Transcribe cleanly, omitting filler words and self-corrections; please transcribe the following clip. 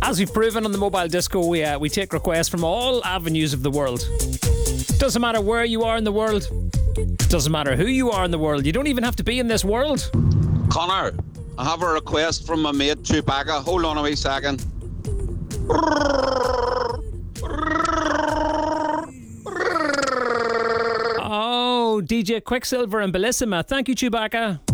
As we've proven on the Mobile Disco, we take requests from all avenues of the world. Doesn't matter where you are in the world. Doesn't matter who you are in the world. You don't even have to be in this world. Connor, I have a request from my mate Chewbacca. Hold on a wee second. Oh, DJ Quicksilver and Bellissima. Thank you, Chewbacca.